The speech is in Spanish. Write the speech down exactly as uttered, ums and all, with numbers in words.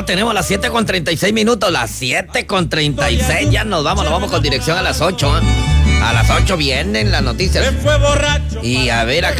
tenemos las siete con treinta y seis minutos, las siete con treinta y seis, ya nos vamos, nos vamos con dirección a las ocho, ¿eh? A las ocho vienen las noticias. Y a ver acá.